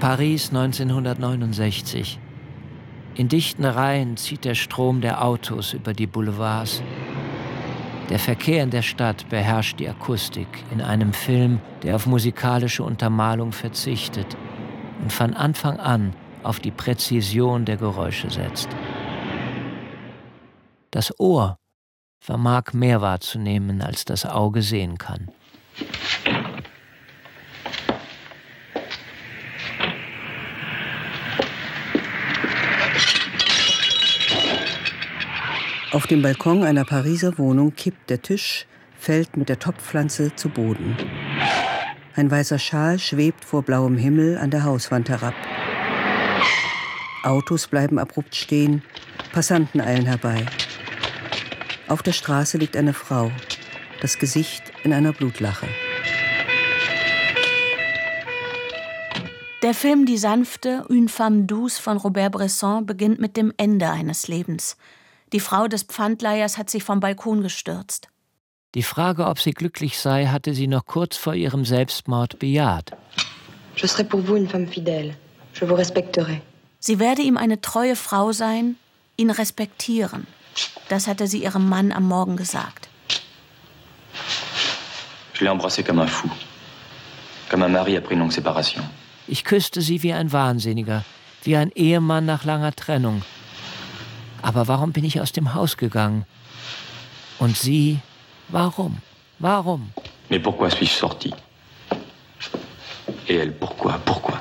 Paris 1969. In dichten Reihen zieht der Strom der Autos über die Boulevards. Der Verkehr in der Stadt beherrscht die Akustik in einem Film, der auf musikalische Untermalung verzichtet und von Anfang an auf die Präzision der Geräusche setzt. Das Ohr vermag mehr wahrzunehmen, als das Auge sehen kann. Auf dem Balkon einer Pariser Wohnung kippt der Tisch, fällt mit der Topfpflanze zu Boden. Ein weißer Schal schwebt vor blauem Himmel an der Hauswand herab. Autos bleiben abrupt stehen, Passanten eilen herbei. Auf der Straße liegt eine Frau, das Gesicht in einer Blutlache. Der Film Die Sanfte, Une femme douce von Robert Bresson beginnt mit dem Ende eines Lebens. Die Frau des Pfandleihers hat sich vom Balkon gestürzt. Die Frage, ob sie glücklich sei, hatte sie noch kurz vor ihrem Selbstmord bejaht. Je serai pour vous une femme fidèle. Je vous respecterai. Sie werde ihm eine treue Frau sein, ihn respektieren. Das hatte sie ihrem Mann am Morgen gesagt. Je l'ai embrassé comme un fou. Comme un mari après une longue séparation. Ich küsste sie wie ein Wahnsinniger, wie ein Ehemann nach langer Trennung. Aber warum bin ich aus dem Haus gegangen? Und sie, warum? Warum? Mais pourquoi suis-je sorti? Et elle, pourquoi?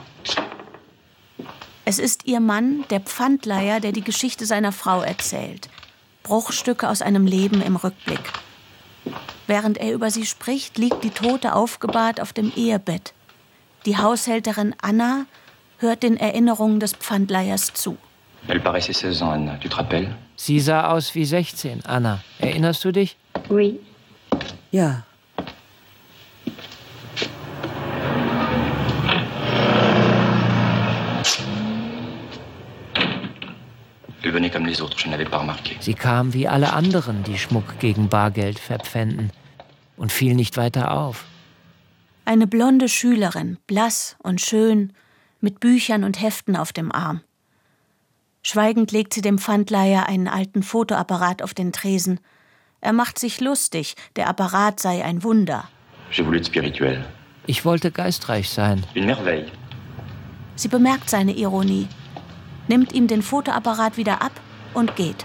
Es ist ihr Mann, der Pfandleiher, der die Geschichte seiner Frau erzählt. Bruchstücke aus einem Leben im Rückblick. Während er über sie spricht, liegt die Tote aufgebahrt auf dem Ehebett. Die Haushälterin Anna hört den Erinnerungen des Pfandleihers zu. Elle paraissait 16 ans, Anna. Tu te rappelles? Sie sah aus wie 16, Anna. Erinnerst du dich? Oui. Ja. Elle venait comme les autres, je n'avais pas remarqué. Sie kam wie alle anderen, die Schmuck gegen Bargeld verpfänden, und fiel nicht weiter auf. Eine blonde Schülerin, blass und schön, mit Büchern und Heften auf dem Arm. Schweigend legt sie dem Pfandleiher einen alten Fotoapparat auf den Tresen. Er macht sich lustig, der Apparat sei ein Wunder. J'ai voulu être spirituel. Ich wollte geistreich sein. Une merveille. Sie bemerkt seine Ironie, nimmt ihm den Fotoapparat wieder ab und geht.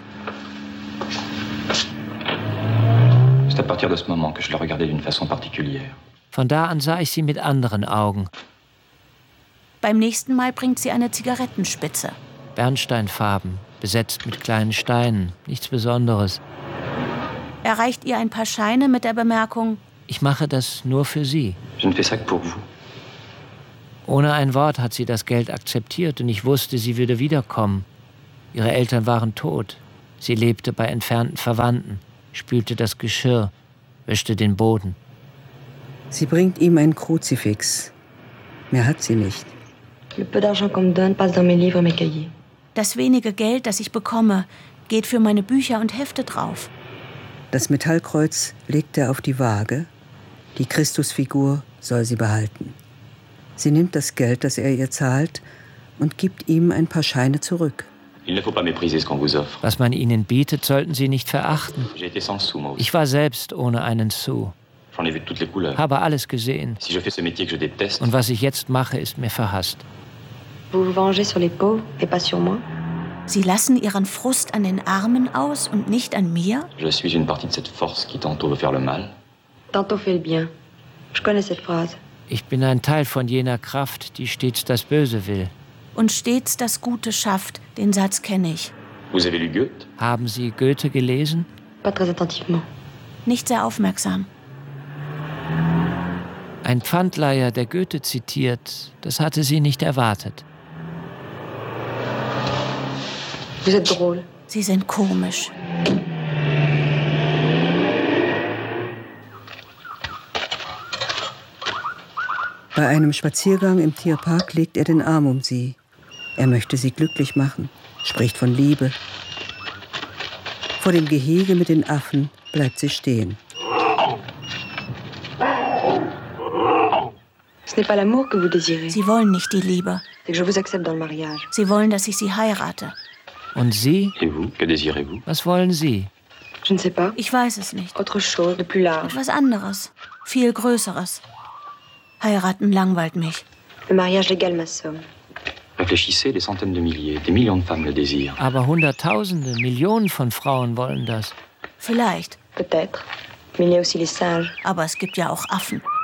C'est à partir de ce moment que je la regardais d'une façon particulière. Von da an sah ich sie mit anderen Augen. Beim nächsten Mal bringt sie eine Zigarettenspitze. Bernsteinfarben, besetzt mit kleinen Steinen, nichts Besonderes. Er reicht ihr ein paar Scheine mit der Bemerkung: Ich mache das nur für Sie. Je ne fais ça que pour vous. Ohne ein Wort hat sie das Geld akzeptiert und ich wusste, sie würde wiederkommen. Ihre Eltern waren tot. Sie lebte bei entfernten Verwandten, spülte das Geschirr, wischte den Boden. Sie bringt ihm ein Kruzifix. Mehr hat sie nicht. Le peu d'argent qu'on me donne passe dans mes livres et mes cahiers. Das wenige Geld, das ich bekomme, geht für meine Bücher und Hefte drauf. Das Metallkreuz legt er auf die Waage. Die Christusfigur soll sie behalten. Sie nimmt das Geld, das er ihr zahlt, und gibt ihm ein paar Scheine zurück. Il ne faut pas mépriser ce qu'on vous offre. Was man ihnen bietet, sollten sie nicht verachten. J'ai été sans sous, moi aussi. Ich war selbst ohne einen Sou, J'en ai vu de toutes les couleurs. habe alles gesehen. Si je fais ce métier que je déteste, Und was ich jetzt mache, ist mir verhasst. Vous vous vengez sur les pauvres et pas sur moi? Sie lassen ihren Frust an den Armen aus und nicht an mir? je suis une partie de cette force qui tantôt veut faire le mal, Tantôt fait le bien. Je connais cette phrase. Ich bin ein Teil von jener Kraft, die stets das Böse will. Und stets das Gute schafft, den Satz kenne ich. Vous avez lu Goethe? Haben Sie Goethe gelesen? Pas très attentivement. Nicht sehr aufmerksam. Ein Pfandleiher, der Goethe zitiert, das hatte sie nicht erwartet. Vous êtes drôle. Sie sind komisch. Bei einem Spaziergang im Tierpark legt er den Arm um sie. Er möchte sie glücklich machen, spricht von Liebe. Vor dem Gehege mit den Affen bleibt sie stehen. C'est Ce n'est pas l'amour que vous désirez. Sie wollen nicht die Liebe. C'est que je vous accepte dans le mariage. Sie wollen, dass ich sie heirate. Und Sie? Et vous, que désirez-vous? Was wollen Sie? Je ne sais pas. Ich weiß es nicht. Autre chose, de plus large. Etwas anderes. Viel Größeres. Heiraten langweilt mich. Le mariage légal m'assomme. Réfléchissez, des centaines de milliers, des millions de femmes le désirent. Aber Hunderttausende, Millionen von Frauen wollen das. Vielleicht. Peut-être. Mais il y a aussi les singes. Aber es gibt ja auch Affen.